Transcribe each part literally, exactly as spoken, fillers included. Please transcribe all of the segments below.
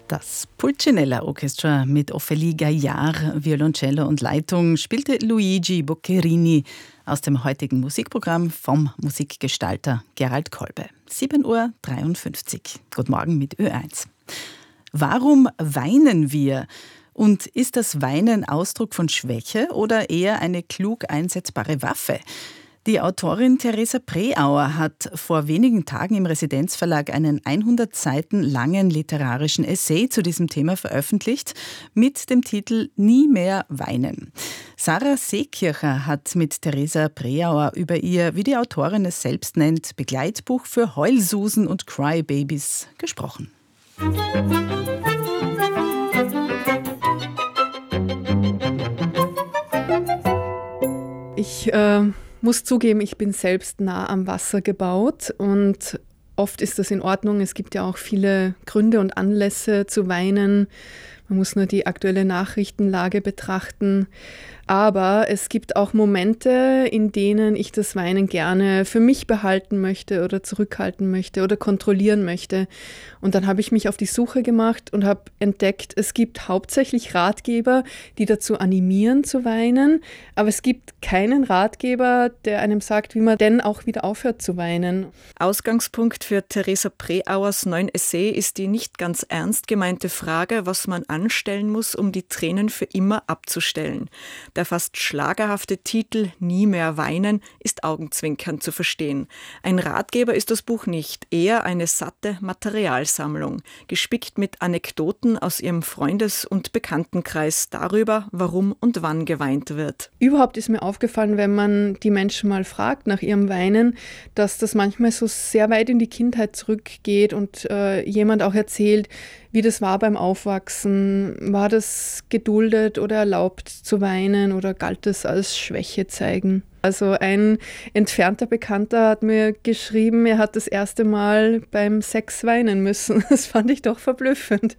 Das Pulcinella Orchestra mit Ophélie Gaillard, Violoncello und Leitung spielte Luigi Boccherini aus dem heutigen Musikprogramm vom Musikgestalter Gerald Kolbe. sieben Uhr dreiundfünfzig. Guten Morgen mit Ö eins. Warum weinen wir? Und ist das Weinen Ausdruck von Schwäche oder eher eine klug einsetzbare Waffe? Die Autorin Theresa Preauer hat vor wenigen Tagen im Residenzverlag einen hundert Seiten langen literarischen Essay zu diesem Thema veröffentlicht mit dem Titel Nie mehr weinen. Sarah Seekircher hat mit Theresa Preauer über ihr, wie die Autorin es selbst nennt, Begleitbuch für Heulsusen und Crybabies gesprochen. Ich äh muss zugeben, ich bin selbst nah am Wasser gebaut und oft ist das in Ordnung. Es gibt ja auch viele Gründe und Anlässe zu weinen. Man muss nur die aktuelle Nachrichtenlage betrachten. Aber es gibt auch Momente, in denen ich das Weinen gerne für mich behalten möchte oder zurückhalten möchte oder kontrollieren möchte. Und dann habe ich mich auf die Suche gemacht und habe entdeckt, es gibt hauptsächlich Ratgeber, die dazu animieren zu weinen. Aber es gibt keinen Ratgeber, der einem sagt, wie man denn auch wieder aufhört zu weinen. Ausgangspunkt für Theresa Preauers neuen Essay ist die nicht ganz ernst gemeinte Frage, was man anstellen muss, um die Tränen für immer abzustellen. Der fast schlagerhafte Titel »Nie mehr weinen« ist augenzwinkernd zu verstehen. Ein Ratgeber ist das Buch nicht, eher eine satte Materialsammlung, gespickt mit Anekdoten aus ihrem Freundes- und Bekanntenkreis darüber, warum und wann geweint wird. Überhaupt ist mir aufgefallen, wenn man die Menschen mal fragt nach ihrem Weinen, dass das manchmal so sehr weit in die Kindheit zurückgeht und äh, jemand auch erzählt, wie das war beim Aufwachsen. War das geduldet oder erlaubt zu weinen oder galt es als Schwäche zeigen? Also ein entfernter Bekannter hat mir geschrieben, er hat das erste Mal beim Sex weinen müssen. Das fand ich doch verblüffend.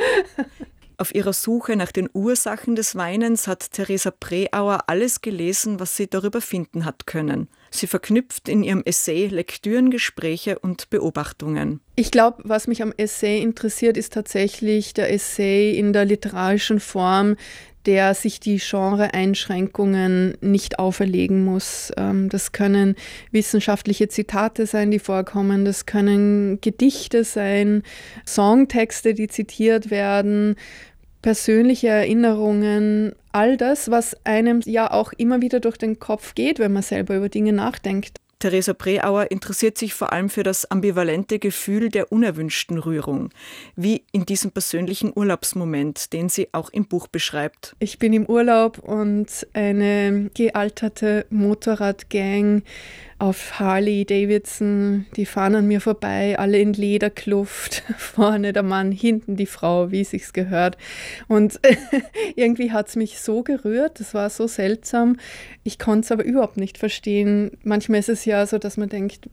Auf ihrer Suche nach den Ursachen des Weinens hat Theresa Preauer alles gelesen, was sie darüber finden hat können. Sie verknüpft in ihrem Essay Lektüren, Gespräche und Beobachtungen. Ich glaube, was mich am Essay interessiert, ist tatsächlich der Essay in der literarischen Form, der sich die Genre-Einschränkungen nicht auferlegen muss. Das können wissenschaftliche Zitate sein, die vorkommen, das können Gedichte sein, Songtexte, die zitiert werden, persönliche Erinnerungen, all das, was einem ja auch immer wieder durch den Kopf geht, wenn man selber über Dinge nachdenkt. Theresa Preauer interessiert sich vor allem für das ambivalente Gefühl der unerwünschten Rührung, wie in diesem persönlichen Urlaubsmoment, den sie auch im Buch beschreibt. Ich bin im Urlaub und eine gealterte Motorradgang auf Harley Davidson, die fahren an mir vorbei, alle in Lederkluft, vorne der Mann, hinten die Frau, wie es sich gehört. Und irgendwie hat es mich so gerührt, das war so seltsam. Ich konnte es aber überhaupt nicht verstehen. Manchmal ist es ja so, dass man denkt,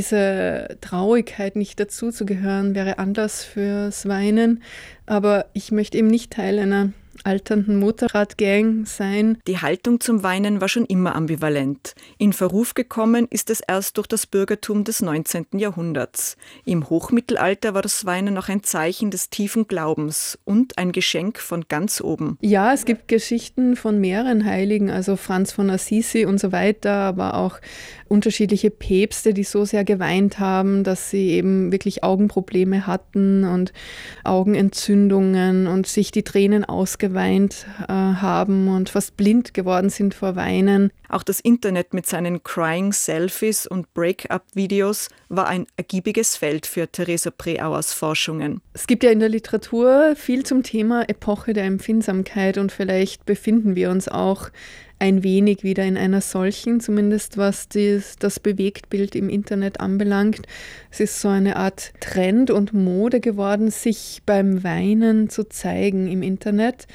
diese Traurigkeit nicht dazuzugehören, wäre Anlass fürs Weinen. Aber ich möchte eben nicht Teil einer alternden Motorradgang sein. Die Haltung zum Weinen war schon immer ambivalent. In Verruf gekommen ist es erst durch das Bürgertum des neunzehnten Jahrhunderts. Im Hochmittelalter war das Weinen noch ein Zeichen des tiefen Glaubens und ein Geschenk von ganz oben. Ja, es gibt Geschichten von mehreren Heiligen, also Franz von Assisi und so weiter, aber auch unterschiedliche Päpste, die so sehr geweint haben, dass sie eben wirklich Augenprobleme hatten und Augenentzündungen und sich die Tränen ausgeweint äh, haben und fast blind geworden sind vor Weinen. Auch das Internet mit seinen Crying-Selfies und Break-up-Videos war ein ergiebiges Feld für Theresa Preauers Forschungen. Es gibt ja in der Literatur viel zum Thema Epoche der Empfindsamkeit und vielleicht befinden wir uns auch ein wenig wieder in einer solchen, zumindest was dies, das Bewegtbild im Internet anbelangt. Es ist so eine Art Trend und Mode geworden, sich beim Weinen zu zeigen im Internet.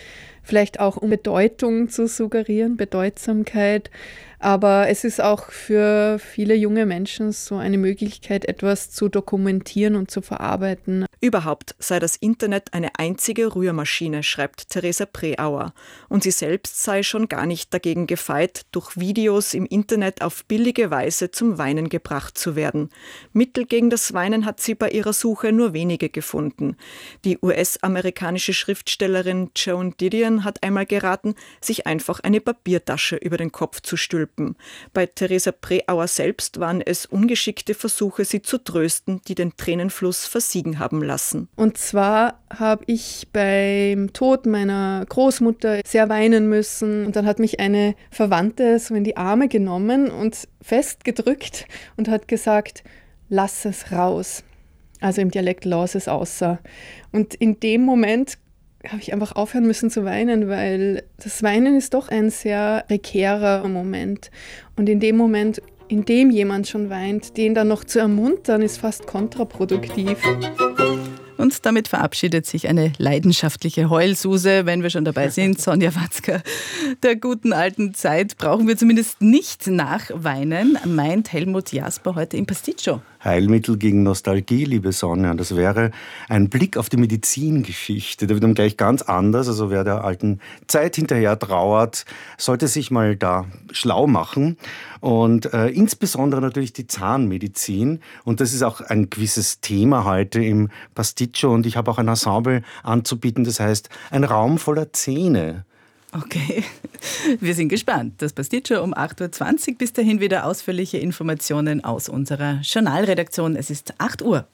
vielleicht auch um Bedeutung zu suggerieren, Bedeutsamkeit. Aber es ist auch für viele junge Menschen so eine Möglichkeit, etwas zu dokumentieren und zu verarbeiten. Überhaupt sei das Internet eine einzige Rührmaschine, schreibt Theresa Preauer. Und sie selbst sei schon gar nicht dagegen gefeit, durch Videos im Internet auf billige Weise zum Weinen gebracht zu werden. Mittel gegen das Weinen hat sie bei ihrer Suche nur wenige gefunden. Die U S-amerikanische Schriftstellerin Joan Didion hat einmal geraten, sich einfach eine Papiertasche über den Kopf zu stülpen. Bei Theresa Preauer selbst waren es ungeschickte Versuche, sie zu trösten, die den Tränenfluss versiegen haben lassen. Und zwar habe ich beim Tod meiner Großmutter sehr weinen müssen. Und dann hat mich eine Verwandte so in die Arme genommen und festgedrückt und hat gesagt, lass es raus. Also im Dialekt lass es außer. Und in dem Moment habe ich einfach aufhören müssen zu weinen, weil das Weinen ist doch ein sehr prekärer Moment. Und in dem Moment, in dem jemand schon weint, den dann noch zu ermuntern, ist fast kontraproduktiv. Und damit verabschiedet sich eine leidenschaftliche Heulsuse, wenn wir schon dabei sind. Sonja Watzker, der guten alten Zeit brauchen wir zumindest nicht nachweinen, meint Helmut Jasper heute im Pasticcio. Heilmittel gegen Nostalgie, liebe Sonja. Das wäre ein Blick auf die Medizingeschichte. Da wird dann gleich ganz anders. Also wer der alten Zeit hinterher trauert, sollte sich mal da schlau machen. Und äh, insbesondere natürlich die Zahnmedizin. Und das ist auch ein gewisses Thema heute im Pasticcio. Und ich habe auch ein Ensemble anzubieten, das heißt ein Raum voller Zähne. Okay, wir sind gespannt. Das Pasticcio um acht Uhr zwanzig. Bis dahin wieder ausführliche Informationen aus unserer Journalredaktion. Es ist acht Uhr.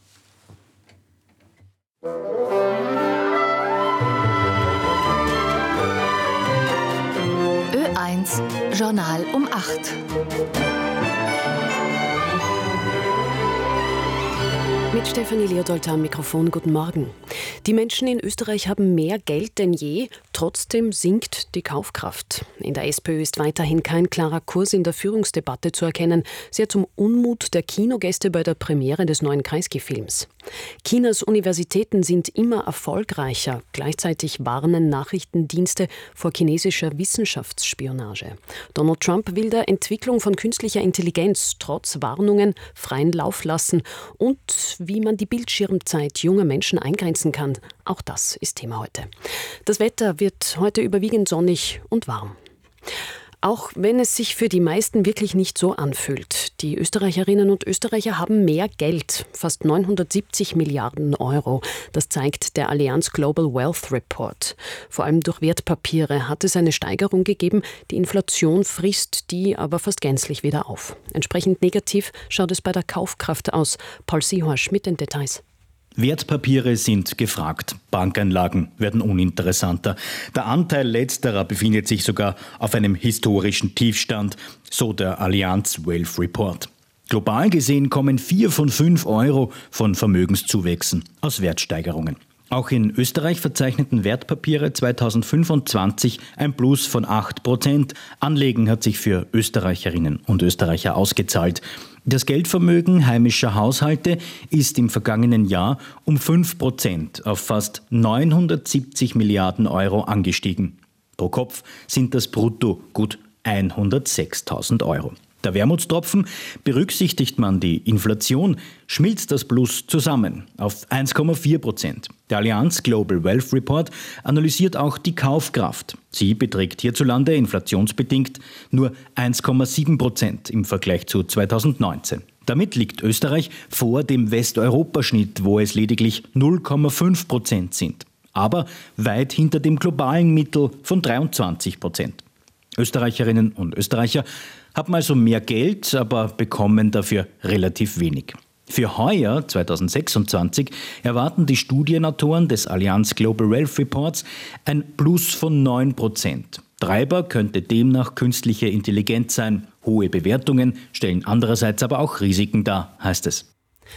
Ö eins Journal um acht. Mit Stefanie Leodold am Mikrofon, guten Morgen. Die Menschen in Österreich haben mehr Geld denn je, trotzdem sinkt die Kaufkraft. In der SPÖ ist weiterhin kein klarer Kurs in der Führungsdebatte zu erkennen, sehr zum Unmut der Kinogäste bei der Premiere des neuen Kreisky-Films. Chinas Universitäten sind immer erfolgreicher, gleichzeitig warnen Nachrichtendienste vor chinesischer Wissenschaftsspionage. Donald Trump will der Entwicklung von künstlicher Intelligenz trotz Warnungen freien Lauf lassen und wie man die Bildschirmzeit junger Menschen eingrenzen kann. Auch das ist Thema heute. Das Wetter wird heute überwiegend sonnig und warm. Auch wenn es sich für die meisten wirklich nicht so anfühlt. Die Österreicherinnen und Österreicher haben mehr Geld, fast neunhundertsiebzig Milliarden Euro. Das zeigt der Allianz Global Wealth Report. Vor allem durch Wertpapiere hat es eine Steigerung gegeben. Die Inflation frisst die aber fast gänzlich wieder auf. Entsprechend negativ schaut es bei der Kaufkraft aus. Paul Seehorsch mit den Details. Wertpapiere sind gefragt, Bankanlagen werden uninteressanter. Der Anteil letzterer befindet sich sogar auf einem historischen Tiefstand, so der Allianz Wealth Report. Global gesehen kommen vier von fünf Euro von Vermögenszuwächsen aus Wertsteigerungen. Auch in Österreich verzeichneten Wertpapiere zweitausendfünfundzwanzig ein Plus von acht Prozent. Anlegen hat sich für Österreicherinnen und Österreicher ausgezahlt. Das Geldvermögen heimischer Haushalte ist im vergangenen Jahr um fünf Prozent auf fast neunhundertsiebzig Milliarden Euro angestiegen. Pro Kopf sind das brutto gut hundertsechstausend Euro. Der Wermutstropfen: berücksichtigt man die Inflation, schmilzt das Plus zusammen auf eins Komma vier Prozent. Der Allianz Global Wealth Report analysiert auch die Kaufkraft. Sie beträgt hierzulande inflationsbedingt nur eins Komma sieben Prozent im Vergleich zu zweitausendneunzehn. Damit liegt Österreich vor dem Westeuropaschnitt, wo es lediglich null Komma fünf Prozent sind. Aber weit hinter dem globalen Mittel von dreiundzwanzig Prozent. Österreicherinnen und Österreicher haben also mehr Geld, aber bekommen dafür relativ wenig. Für heuer, zweitausendsechsundzwanzig, erwarten die Studienautoren des Allianz Global Wealth Reports ein Plus von neun Prozent. Treiber könnte demnach künstliche Intelligenz sein. Hohe Bewertungen stellen andererseits aber auch Risiken dar, heißt es.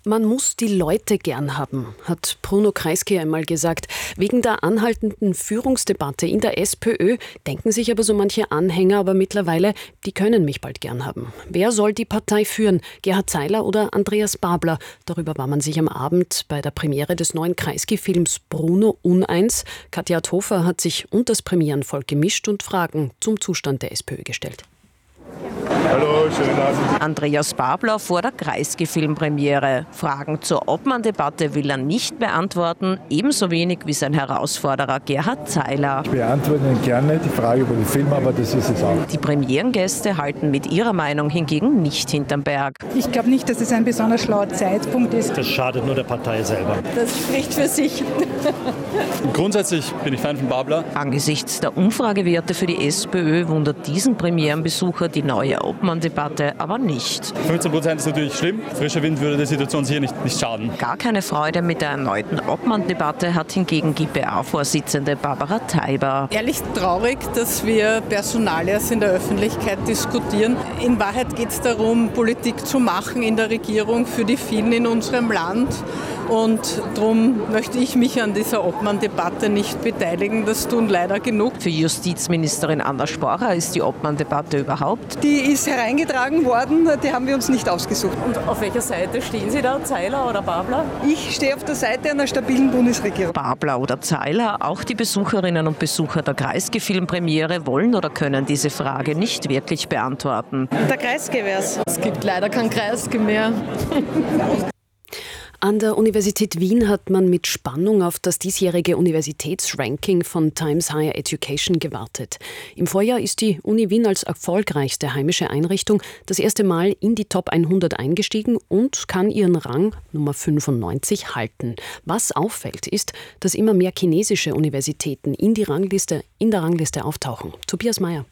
Man muss die Leute gern haben, hat Bruno Kreisky einmal gesagt. Wegen der anhaltenden Führungsdebatte in der SPÖ denken sich aber so manche Anhänger aber mittlerweile, die können mich bald gern haben. Wer soll die Partei führen? Gerhard Zeiler oder Andreas Babler? Darüber war man sich am Abend bei der Premiere des neuen Kreisky-Films Bruno uneins. Katja Hofer hat sich und das Premierenvolk gemischt und Fragen zum Zustand der SPÖ gestellt. Hallo, schönen Abend. Andreas Babler vor der Kreisky-Filmpremiere. Fragen zur Obmann-Debatte will er nicht beantworten, ebenso wenig wie sein Herausforderer Gerhard Zeiler. Ich beantworte Ihnen gerne die Frage über den Film, aber das ist es auch. Die Premierengäste halten mit ihrer Meinung hingegen nicht hinterm Berg. Ich glaube nicht, dass es ein besonders schlauer Zeitpunkt ist. Das schadet nur der Partei selber. Das spricht für sich. Grundsätzlich bin ich Fan von Babler. Angesichts der Umfragewerte für die SPÖ wundert diesen Premierenbesucher die neue Obmann-Debatte aber nicht. fünfzehn Prozent ist natürlich schlimm. Frischer Wind würde der Situation sicher nicht, nicht schaden. Gar keine Freude mit der erneuten Obmann-Debatte hat hingegen G P A-Vorsitzende Barbara Teiber. Ehrlich traurig, dass wir Personalias in der Öffentlichkeit diskutieren. In Wahrheit geht es darum, Politik zu machen in der Regierung für die vielen in unserem Land. Und darum möchte ich mich an dieser Obmann-Debatte nicht beteiligen. Das tun leider genug. Für Justizministerin Anna Sporer ist die Obmann-Debatte überhaupt. Die ist hereingetragen worden, die haben wir uns nicht ausgesucht. Und auf welcher Seite stehen Sie da, Zeiler oder Babler? Ich stehe auf der Seite einer stabilen Bundesregierung. Babler oder Zeiler, auch die Besucherinnen und Besucher der Kreisky-Filmpremiere wollen oder können diese Frage nicht wirklich beantworten. Der Kreisky wär's. Es gibt leider keinen Kreisky mehr. An der Universität Wien hat man mit Spannung auf das diesjährige Universitätsranking von Times Higher Education gewartet. Im Vorjahr ist die Uni Wien als erfolgreichste heimische Einrichtung das erste Mal in die Top hundert eingestiegen und kann ihren Rang Nummer fünfundneunzig halten. Was auffällt, ist, dass immer mehr chinesische Universitäten in, die Rangliste, in der Rangliste auftauchen. Tobias Mayer.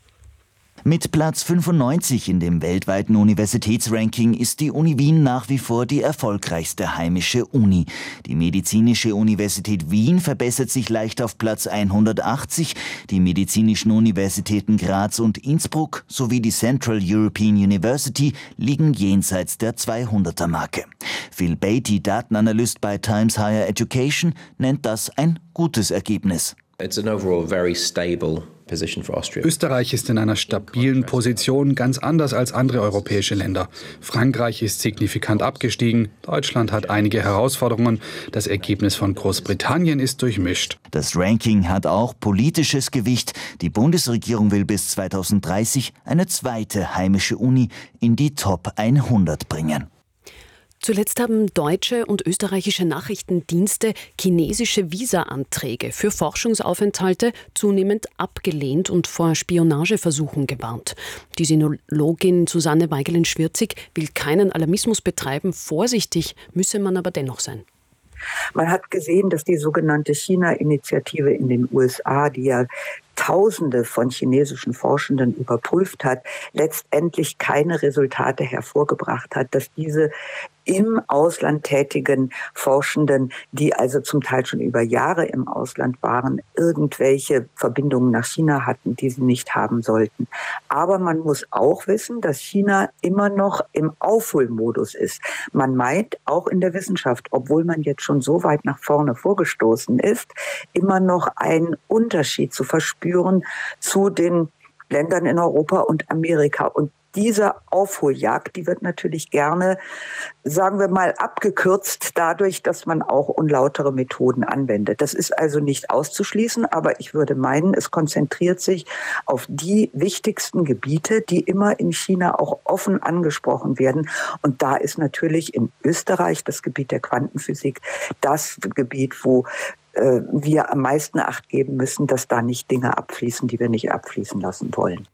Mit Platz fünfundneunzig in dem weltweiten Universitätsranking ist die Uni Wien nach wie vor die erfolgreichste heimische Uni. Die Medizinische Universität Wien verbessert sich leicht auf Platz hundertachtzig. Die medizinischen Universitäten Graz und Innsbruck sowie die Central European University liegen jenseits der zweihunderter-Marke. Phil Beatty, Datenanalyst bei Times Higher Education, nennt das ein gutes Ergebnis. It's an overall very stable position for Austria. Österreich ist in einer stabilen Position, ganz anders als andere europäische Länder. Frankreich ist signifikant abgestiegen, Deutschland hat einige Herausforderungen, das Ergebnis von Großbritannien ist durchmischt. Das Ranking hat auch politisches Gewicht. Die Bundesregierung will bis zweitausenddreißig eine zweite heimische Uni in die Top hundert bringen. Zuletzt haben deutsche und österreichische Nachrichtendienste chinesische Visa-Anträge für Forschungsaufenthalte zunehmend abgelehnt und vor Spionageversuchen gewarnt. Die Sinologin Susanne Weigelin-Schwirzig will keinen Alarmismus betreiben. Vorsichtig müsse man aber dennoch sein. Man hat gesehen, dass die sogenannte China-Initiative in den U S A, die ja Tausende von chinesischen Forschenden überprüft hat, letztendlich keine Resultate hervorgebracht hat, dass diese im Ausland tätigen Forschenden, die also zum Teil schon über Jahre im Ausland waren, irgendwelche Verbindungen nach China hatten, die sie nicht haben sollten. Aber man muss auch wissen, dass China immer noch im Aufholmodus ist. Man meint auch in der Wissenschaft, obwohl man jetzt schon so weit nach vorne vorgestoßen ist, immer noch einen Unterschied zu verspüren zu den Ländern in Europa und Amerika. Und diese Aufholjagd, die wird natürlich gerne, sagen wir mal, abgekürzt dadurch, dass man auch unlautere Methoden anwendet. Das ist also nicht auszuschließen, aber ich würde meinen, es konzentriert sich auf die wichtigsten Gebiete, die immer in China auch offen angesprochen werden. Und da ist natürlich in Österreich das Gebiet der Quantenphysik das Gebiet, wo äh, wir am meisten Acht geben müssen, dass da nicht Dinge abfließen, die wir nicht abfließen lassen wollen.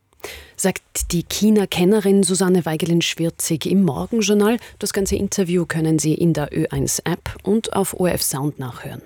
Sagt die China-Kennerin Susanne Weigelin-Schwirzig im Morgenjournal. Das ganze Interview können Sie in der Ö eins App und auf O R F Sound nachhören.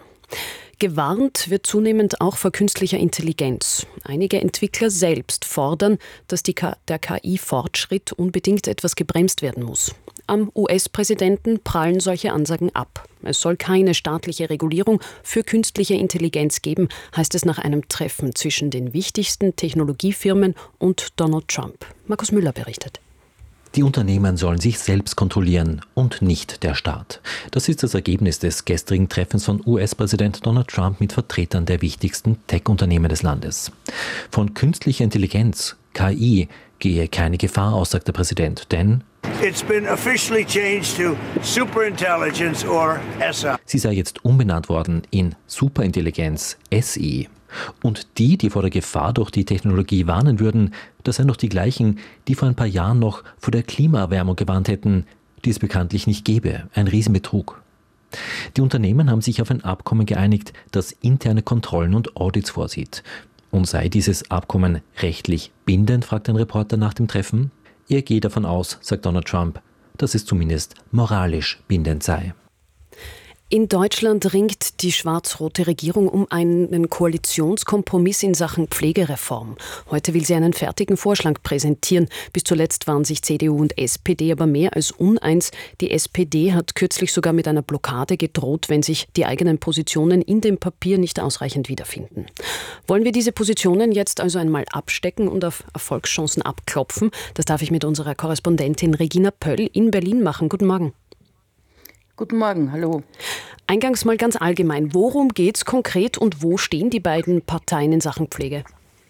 Gewarnt wird zunehmend auch vor künstlicher Intelligenz. Einige Entwickler selbst fordern, dass die K- der K I-Fortschritt unbedingt etwas gebremst werden muss. Am U S-Präsidenten prallen solche Ansagen ab. Es soll keine staatliche Regulierung für künstliche Intelligenz geben, heißt es nach einem Treffen zwischen den wichtigsten Technologiefirmen und Donald Trump. Markus Müller berichtet. Die Unternehmen sollen sich selbst kontrollieren und nicht der Staat. Das ist das Ergebnis des gestrigen Treffens von U S-Präsident Donald Trump mit Vertretern der wichtigsten Tech-Unternehmen des Landes. Von künstlicher Intelligenz, K I, gehe keine Gefahr aus, sagt der Präsident, denn It's been officially changed to Superintelligence or S I. Sie sei jetzt umbenannt worden in Superintelligenz, S I. Und die, die vor der Gefahr durch die Technologie warnen würden, das seien doch die gleichen, die vor ein paar Jahren noch vor der Klimaerwärmung gewarnt hätten, die es bekanntlich nicht gäbe. Ein Riesenbetrug. Die Unternehmen haben sich auf ein Abkommen geeinigt, das interne Kontrollen und Audits vorsieht. Und sei dieses Abkommen rechtlich bindend, fragt ein Reporter nach dem Treffen. Er gehe davon aus, sagt Donald Trump, dass es zumindest moralisch bindend sei. In Deutschland ringt die schwarz-rote Regierung um einen Koalitionskompromiss in Sachen Pflegereform. Heute will sie einen fertigen Vorschlag präsentieren. Bis zuletzt waren sich C D U und S P D aber mehr als uneins. Die S P D hat kürzlich sogar mit einer Blockade gedroht, wenn sich die eigenen Positionen in dem Papier nicht ausreichend wiederfinden. Wollen wir diese Positionen jetzt also einmal abstecken und auf Erfolgschancen abklopfen? Das darf ich mit unserer Korrespondentin Regina Pöll in Berlin machen. Guten Morgen. Guten Morgen, hallo. Eingangs mal ganz allgemein. Worum geht es konkret und wo stehen die beiden Parteien in Sachen Pflege?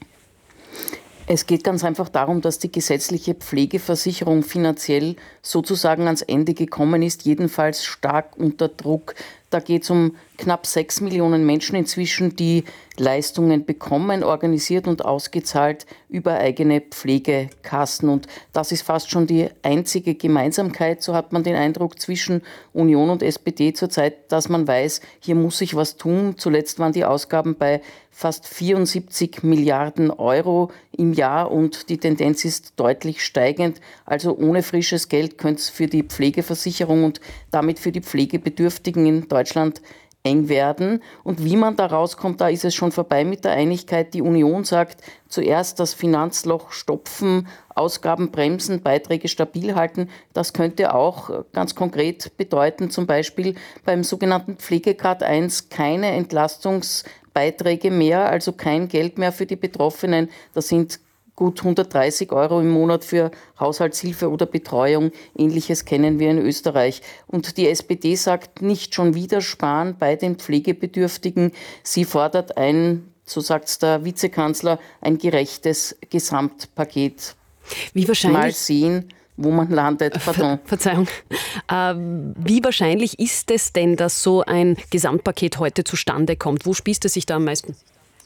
Es geht ganz einfach darum, dass die gesetzliche Pflegeversicherung finanziell sozusagen ans Ende gekommen ist, jedenfalls stark unter Druck. Da geht es um knapp sechs Millionen Menschen inzwischen, die Leistungen bekommen, organisiert und ausgezahlt über eigene Pflegekassen. Und das ist fast schon die einzige Gemeinsamkeit, so hat man den Eindruck, zwischen Union und S P D zurzeit, dass man weiß, hier muss sich was tun. Zuletzt waren die Ausgaben bei fast vierundsiebzig Milliarden Euro im Jahr und die Tendenz ist deutlich steigend. Also ohne frisches Geld könnte es für die Pflegeversicherung und damit für die Pflegebedürftigen in Deutschland eng werden. Und wie man da rauskommt, da ist es schon vorbei mit der Einigkeit. Die Union sagt, zuerst das Finanzloch stopfen, Ausgaben bremsen, Beiträge stabil halten. Das könnte auch ganz konkret bedeuten, zum Beispiel beim sogenannten Pflegegrad eins keine Entlastungsbeiträge mehr, also kein Geld mehr für die Betroffenen. Das sind gut hundertdreißig Euro im Monat für Haushaltshilfe oder Betreuung. Ähnliches kennen wir in Österreich. Und die S P D sagt nicht schon wieder sparen bei den Pflegebedürftigen. Sie fordert ein, so sagt es der Vizekanzler, ein gerechtes Gesamtpaket. Wie wahrscheinlich? Mal sehen, wo man landet. Pardon. Ver- Verzeihung. Äh, wie wahrscheinlich ist es denn, dass so ein Gesamtpaket heute zustande kommt? Wo spießt es sich da am meisten?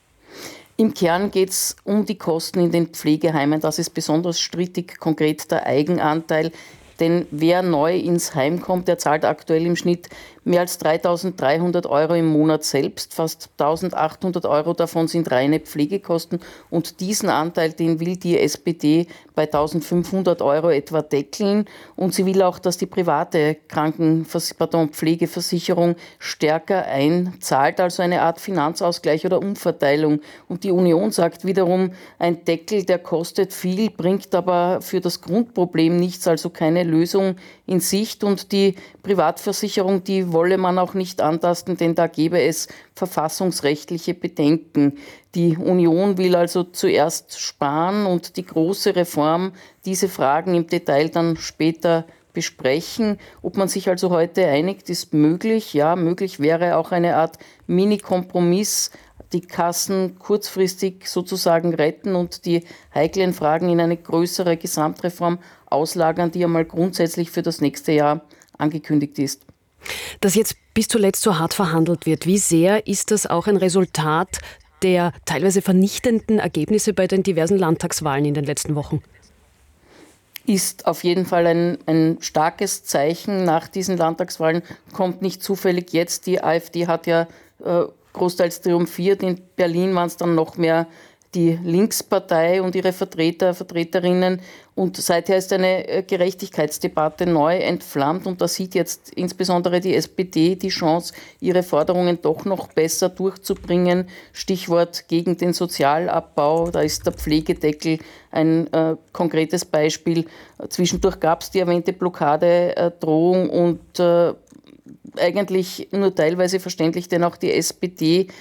Im Kern geht es um die Kosten in den Pflegeheimen. Das ist besonders strittig, konkret der Eigenanteil. Denn wer neu ins Heim kommt, der zahlt aktuell im Schnitt mehr als dreitausenddreihundert Euro im Monat selbst. Fast eintausendachthundert Euro davon sind reine Pflegekosten. Und diesen Anteil, den will die S P D bei eintausendfünfhundert Euro etwa deckeln. Und sie will auch, dass die private Krankenvers- pardon, Pflegeversicherung stärker einzahlt, also eine Art Finanzausgleich oder Umverteilung. Und die Union sagt wiederum, ein Deckel, der kostet viel, bringt aber für das Grundproblem nichts, also keine Lösung in Sicht. Und die Privatversicherung, die wolle man auch nicht antasten, denn da gäbe es verfassungsrechtliche Bedenken. Die Union will also zuerst sparen und die große Reform, diese Fragen im Detail dann später besprechen. Ob man sich also heute einigt, ist möglich. Ja, möglich wäre auch eine Art Mini-Kompromiss, die Kassen kurzfristig sozusagen retten und die heiklen Fragen in eine größere Gesamtreform auslagern, die einmal grundsätzlich für das nächste Jahr angekündigt ist. Dass jetzt bis zuletzt so hart verhandelt wird, wie sehr ist das auch ein Resultat der teilweise vernichtenden Ergebnisse bei den diversen Landtagswahlen in den letzten Wochen? Ist auf jeden Fall ein, ein starkes Zeichen. Nach diesen Landtagswahlen kommt nicht zufällig jetzt. Die AfD hat ja äh, großteils triumphiert. In Berlin waren es dann noch mehr die Linkspartei und ihre Vertreter, Vertreterinnen. Und seither ist eine Gerechtigkeitsdebatte neu entflammt. Und da sieht jetzt insbesondere die S P D die Chance, ihre Forderungen doch noch besser durchzubringen. Stichwort gegen den Sozialabbau. Da ist der Pflegedeckel ein äh, konkretes Beispiel. Zwischendurch gab es die erwähnte Blockadedrohung und äh, eigentlich nur teilweise verständlich, denn auch die S P D